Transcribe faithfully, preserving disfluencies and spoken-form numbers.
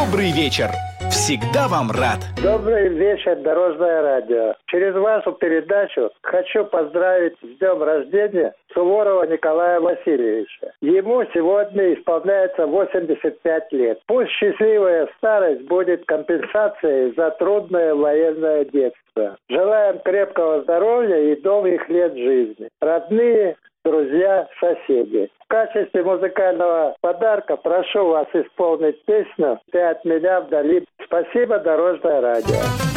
Добрый вечер. Всегда вам рад. Добрый вечер, Дорожное радио. Через вашу передачу хочу поздравить с днем рождения Суворова Николая Васильевича. Ему сегодня исполняется восемьдесят пять лет. Пусть счастливая старость будет компенсацией за трудное военное детство. Желаем крепкого здоровья и долгих лет жизни. Родные, друзья, соседи. В качестве музыкального подарка прошу вас исполнить песню «Ты от меня вдали». Спасибо, Дорожное радио.